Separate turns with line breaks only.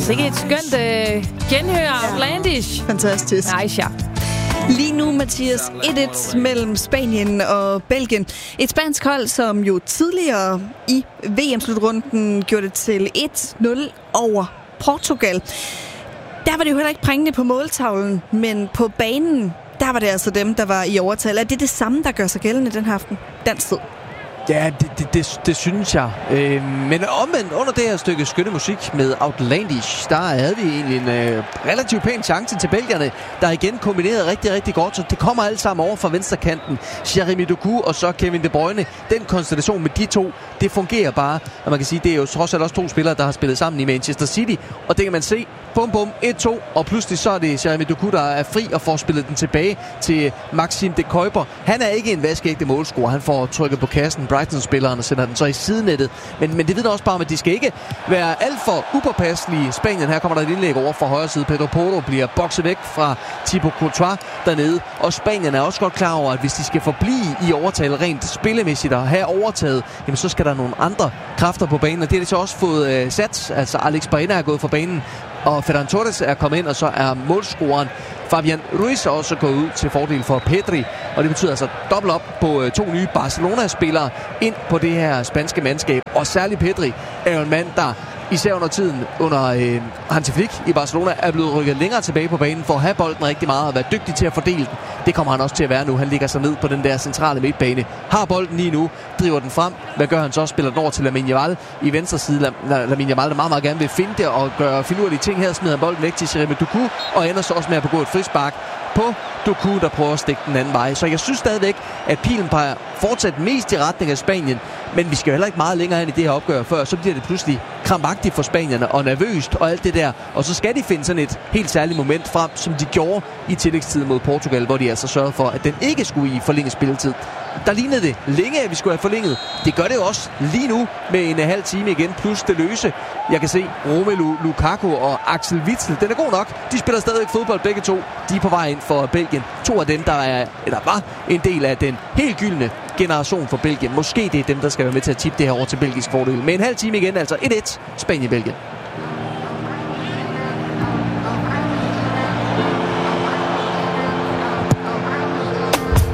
Sikke et skønt genhør. Outlandish.
Fantastisk.
Nice, ja.
Lige nu, Mathias, 1-1 mellem Spanien og Belgien. Et spansk hold, som jo tidligere i VM-slutrunden gjorde det til 1-0 over Portugal. Der var det jo heller ikke prængende på måltavlen, men på banen, der var det altså dem, der var i overtal. Er det det samme, der gør sig gældende den her aften? Dansk tid.
Ja, det synes jeg. Men omvendt, under det her stykke skønne musik med Outlandish, der havde vi egentlig en relativt pæn chance til belgierne, der igen kombinerede rigtig, rigtig godt. Så det kommer alt sammen over fra venstrekanten. Jeremy Doku og så Kevin De Bruyne. Den konstellation med de to, det fungerer bare. Og man kan sige, det er jo trods alt også to spillere, der har spillet sammen i Manchester City. Og det kan man se. Bum, bum, 1-2. Og pludselig så er det Jeremy Doku, der er fri og får spillet den tilbage til Maxime de Kuiper. Han er ikke en vaskeægte målscorer. Han får trykket på kassen. Brighton-spilleren og sender den så i sidenettet. Men det vidner også bare om, at de skal ikke være alt for upåpasselige. Spanien, her kommer der et indlæg over fra højre side. Pedro Porro bliver bokset væk fra Thibaut Courtois dernede. Og Spanien er også godt klar over, at hvis de skal forblive i overtal rent spillemæssigt og have overtaget, jamen så skal der nogle andre kræfter på banen. Og det har de så også fået sat. Altså Alex Baena er gået fra banen, og Ferran Torres er kommet ind, og så er målscoreren Fabian Ruiz også gået ud til fordel for Pedri. Og det betyder altså dobbelt op på to nye Barcelona-spillere ind på det her spanske mandskab. Og særligt Pedri er jo en mand, der især under tiden under Hansi Flick i Barcelona er blevet rykket længere tilbage på banen for at have bolden rigtig meget og være dygtig til at fordele den. Det kommer han også til at være nu. Han ligger sig ned på den der centrale midtbane. Har bolden lige nu, driver den frem. Hvad gør han så? Spiller den over til Lamine Yamal i venstre side. Lamine Yamal, der meget, meget gerne vil finde det og gøre finurlige ting her. Smider han bolden væk til Jeremy Doku og ender så også med at begå et frispark på Doku, der prøver at stikke den anden vej. Så jeg synes stadigvæk, at pilen peger fortsat mest i retning af Spanien. Men vi skal jo heller ikke meget længere ind i det her opgør før. Så bliver det pludselig krampagtigt for spanierne og nervøst og alt det der. Og så skal de finde sådan et helt særligt moment frem, som de gjorde i tillægstiden mod Portugal, hvor de altså sørgede for, at den ikke skulle i forlænget spilletid. Der lignede det længe, at vi skulle have forlænget. Det gør det jo også lige nu med en halv time igen, plus det løse. Jeg kan se Romelu Lukaku og Axel Witsel. Den er god nok. De spiller stadigvæk fodbold begge to. De er på vej ind for Belgien. To af dem, der var en del af den helt gyldne generation for Belgien. Måske det er dem, der skal være med til at tippe det her over til belgisk fordel. Med en halv time igen, altså 1-1 Spanien-Belgien.